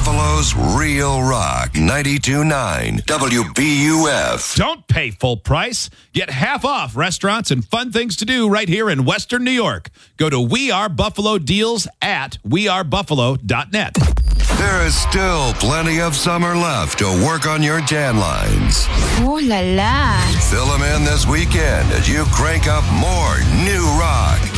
Buffalo's Real Rock 92.9 WBUF. Don't pay full price. Get half off restaurants and fun things to do right here in Western New York. Go to We Are Buffalo Deals at wearebuffalo.net. There is still plenty of summer left to work on your tan lines. Ooh la la. Fill them in this weekend as you crank up more new rock.